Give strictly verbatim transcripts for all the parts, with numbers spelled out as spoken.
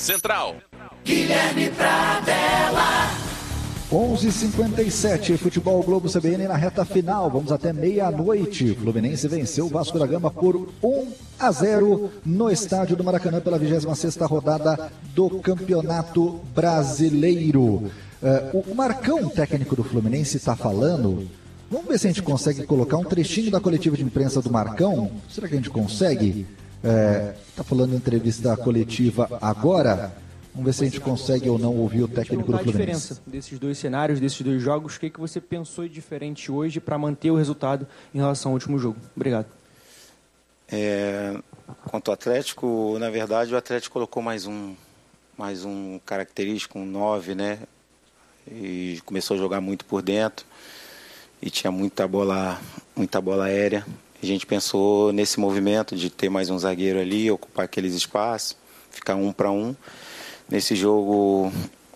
Central. Guilherme Pradella. onze e cinquenta e sete, Futebol Globo C B N na reta final. Vamos até meia-noite. Fluminense venceu o Vasco da Gama por um a zero no estádio do Maracanã pela vigésima sexta rodada do Campeonato Brasileiro. Uh, o Marcão, técnico do Fluminense, está falando. Vamos ver se a gente consegue colocar um trechinho da coletiva de imprensa do Marcão. Será que a gente consegue? Está é, falando em entrevista coletiva agora. Vamos ver se a gente consegue ou não ouvir o técnico do Fluminense. A diferença desses dois cenários, desses dois jogos, o que, que você pensou de diferente hoje para manter o resultado em relação ao último jogo? Obrigado. É, quanto ao Atlético, na verdade, o Atlético colocou mais um, mais um característico, um nove, né? E começou a jogar muito por dentro e tinha muita bola, muita bola aérea. A gente pensou nesse movimento de ter mais um zagueiro ali, ocupar aqueles espaços, ficar um para um. Nesse jogo,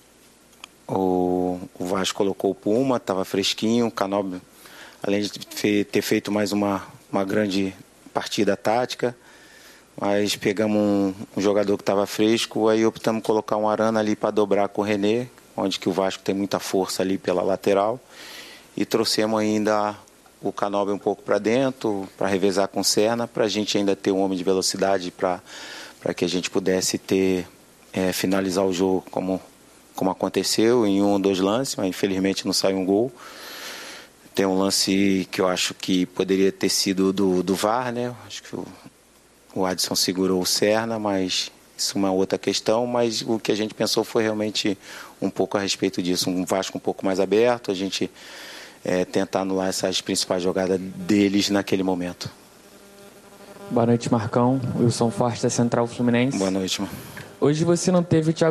o, o Vasco colocou o Puma, estava fresquinho. O Canóbio, além de ter feito mais uma, uma grande partida tática, mas pegamos um, um jogador que estava fresco, aí optamos colocar um Arana ali para dobrar com o René, onde que o Vasco tem muita força ali pela lateral, e trouxemos ainda o Canóbio um pouco para dentro, para revezar com o Serna, para a gente ainda ter um homem de velocidade, para que a gente pudesse ter... É, finalizar o jogo como, como aconteceu em um ou dois lances, mas infelizmente não saiu um gol. Tem um lance que eu acho que poderia ter sido do, do V A R, né? Acho que o, o Adson segurou o Serna, mas isso é uma outra questão, mas o que a gente pensou foi realmente um pouco a respeito disso, um Vasco um pouco mais aberto, a gente é, tentar anular essas principais jogadas deles naquele momento. Boa noite, Marcão. Wilson Forte da Central Fluminense. Boa noite, mano. Hoje você não teve o Thiago